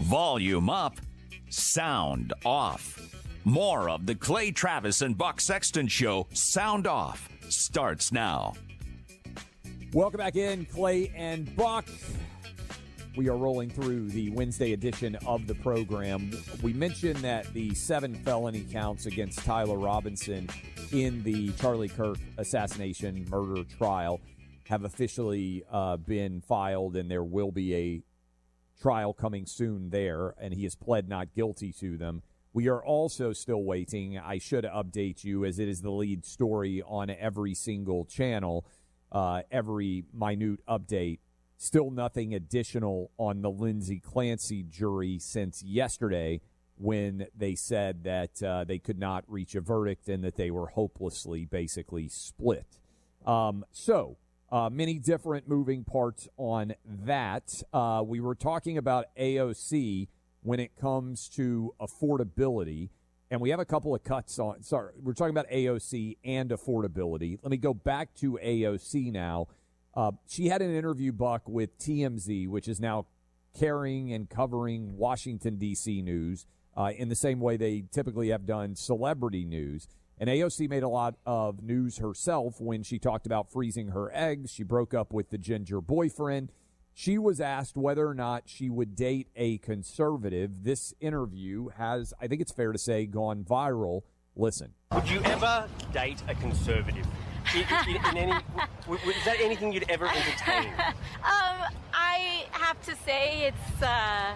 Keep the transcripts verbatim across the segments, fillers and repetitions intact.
Volume up, sound off. More of the Clay Travis and Buck Sexton Show, Sound Off, starts now. Welcome back in, Clay and Buck. We are rolling through the Wednesday edition of the program. We mentioned that the seven felony counts against Tyler Robinson in the Charlie Kirk assassination murder trial have officially uh, been filed, and there will be a trial coming soon there, and he has pled not guilty to them. We are also still waiting. I should update you, as it is the lead story on every single channel, uh, every minute update. Still nothing additional on the Lindsay Clancy jury since yesterday, when they said that uh, they could not reach a verdict and that they were hopelessly basically split. Um, so, uh, many different moving parts on that. Uh, we were talking about A O C when it comes to affordability, and we have a couple of cuts on. Sorry, we're talking about A O C and affordability. Let me go back to A O C now. Uh, she had an interview, Buck, with T M Z, which is now carrying and covering Washington, D C news uh, in the same way they typically have done celebrity news. And A O C made a lot of news herself when she talked about freezing her eggs. She broke up with the ginger boyfriend. She was asked whether or not she would date a conservative. This interview has, I think it's fair to say, gone viral. Listen. Would you ever date a conservative? In, in, in any, w- w- is that anything you'd ever entertain? um, I have to say it's uh,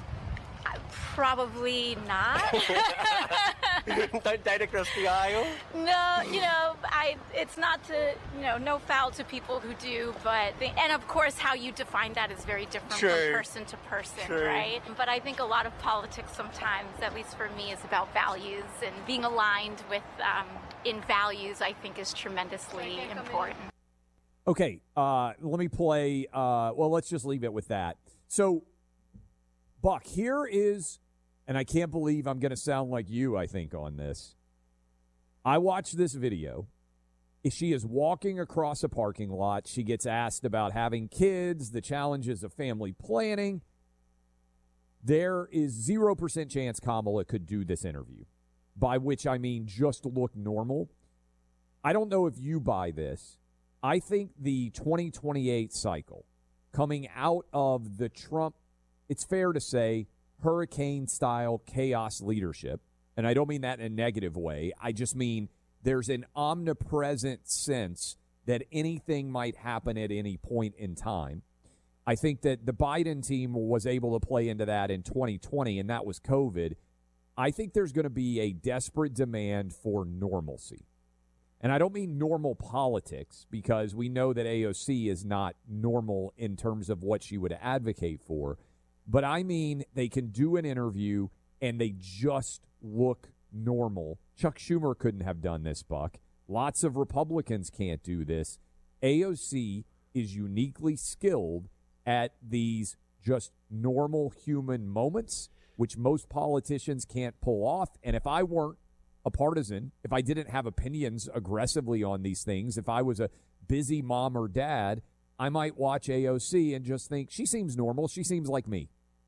probably not. Don't date across the aisle? No, you know, I. It's not to, you know, no foul to people who do, but the, and of course, how you define that is very different True. from person to person, True. right? But I think a lot of politics sometimes, at least for me, is about values, and being aligned with um, in values, I think, is tremendously important. Okay, uh, let me play. Uh, well, let's just leave it with that. So, Buck, here is, and I can't believe I'm going to sound like you, I think, on this. I watched this video. She is walking across a parking lot. She gets asked about having kids, the challenges of family planning. There is zero percent chance Kamala could do this interview, by which I mean just look normal. I don't know if you buy this. I think the twenty twenty-eight cycle, coming out of the Trump, it's fair to say, hurricane-style chaos leadership, and I don't mean that in a negative way. I just mean there's an omnipresent sense that anything might happen at any point in time. I think that the Biden team was able to play into that in twenty twenty, and that was COVID. I think there's going to be a desperate demand for normalcy. And I don't mean normal politics, because we know that A O C is not normal in terms of what she would advocate for. But I mean they can do an interview and they just look normal. Chuck Schumer couldn't have done this, Buck. Lots of Republicans can't do this. A O C is uniquely skilled at these just normal human moments, which most politicians can't pull off. And if I weren't a partisan, if I didn't have opinions aggressively on these things, if I was a busy mom or dad, I might watch A O C and just think, she seems normal. She seems like me.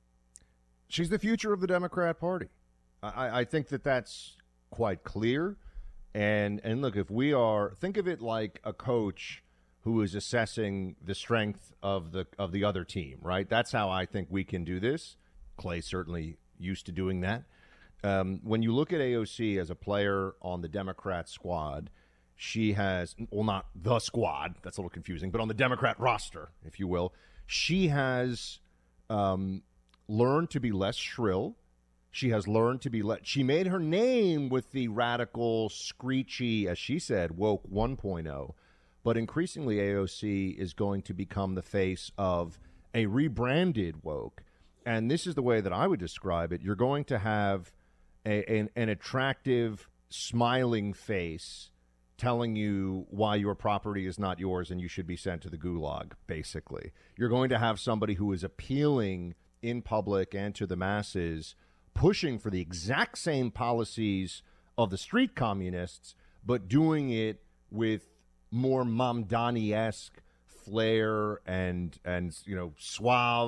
She's the future of the Democrat Party. I, I think that that's quite clear. And and look, if we are, think of it like a coach who is assessing the strength of the of the other team, right? That's how I think we can do this. Clay certainly used to doing that. Um, when you look at A O C as a player on the Democrat squad, she has, well, not the squad, that's a little confusing, but on the Democrat roster, if you will, she has um, learned to be less shrill. She has learned to be less, she made her name with the radical, screechy, as she said, woke one point oh. But increasingly, A O C is going to become the face of a rebranded woke. And this is the way that I would describe it. You're going to have a, an, an attractive, smiling face telling you why your property is not yours and you should be sent to the gulag, basically. You're going to have somebody who is appealing in public and to the masses, pushing for the exact same policies of the street communists, but doing it with more Mamdani-esque flair and, and you know, suave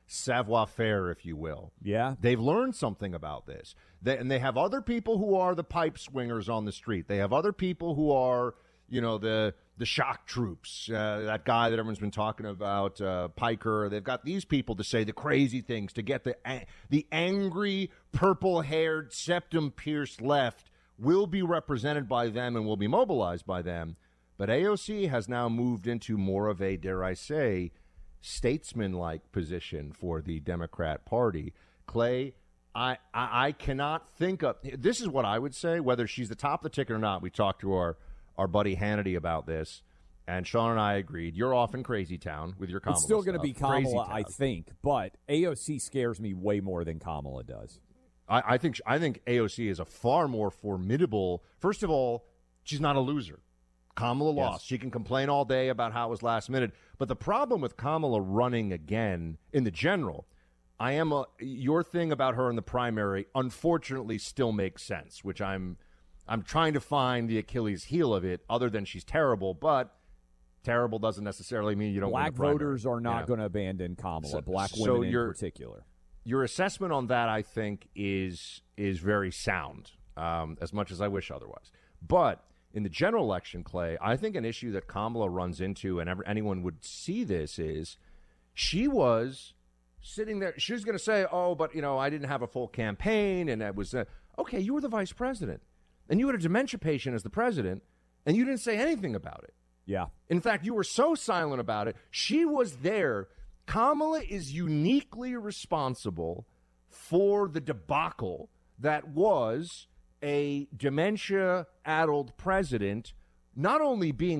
savoir-faire, if you will. Yeah. They've learned something about this. They, and they have other people who are the pipe swingers on the street. They have other people who are, you know, the the shock troops, uh, that guy that everyone's been talking about, uh, Piker. They've got these people to say the crazy things, to get the the angry, purple-haired, septum-pierced left will be represented by them and will be mobilized by them. But A O C has now moved into more of a, dare I say, statesman-like position for the Democrat Party. Clay, I, I I cannot think of – this is what I would say, whether she's the top of the ticket or not. We talked to our, our buddy Hannity about this, and Sean and I agreed. You're off in Crazy Town with your Kamala It's still going to stuff. be Kamala, I think, but A O C scares me way more than Kamala does. I, I think I think A O C is a far more formidable – first of all, she's not a loser. Kamala Yes. lost. She can complain all day about how it was last minute. But the problem with Kamala running again in the general, I am a, your thing about her in the primary, unfortunately, still makes sense, which I'm I'm trying to find the Achilles heel of it, other than she's terrible. But terrible doesn't necessarily mean you don't Black win the primary. voters are not Yeah. going to abandon Kamala. So- Black so women in you're- particular. Your assessment on that, I think, is is very sound, um, as much as I wish otherwise. But in the general election, Clay, I think an issue that Kamala runs into, and ever, anyone would see this, is she was sitting there. She was going to say, oh, but, you know, I didn't have a full campaign, and it was, uh, okay, you were the vice president, and you had a dementia patient as the president, and you didn't say anything about it. Yeah. In fact, you were so silent about it. She was there. Kamala is uniquely responsible for the debacle that was a dementia-addled president not only being